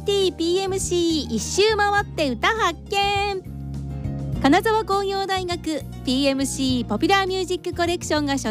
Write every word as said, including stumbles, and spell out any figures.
ティ ピーエムシー 一周回って歌発見。金沢工業大学 ピーエムシー ポピュラーミュージックコレクションが所